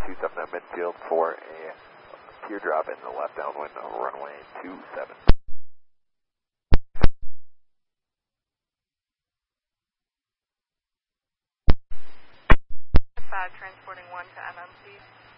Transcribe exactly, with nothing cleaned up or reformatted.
two seven at midfield for a teardrop in the left downwind of runway two seven. five transporting one to M M C.